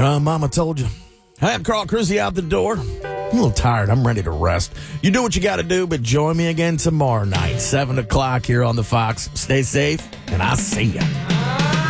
Mama told you. Hey, I'm Carl Cruzy out the door. I'm a little tired. I'm ready to rest. You do what you got to do, but join me again tomorrow night, 7 o'clock here on the Fox. Stay safe, and I'll see ya.